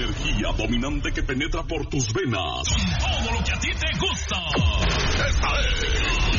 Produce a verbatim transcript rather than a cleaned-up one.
energía dominante que penetra por tus venas. Con todo lo que a ti te gusta. Esta es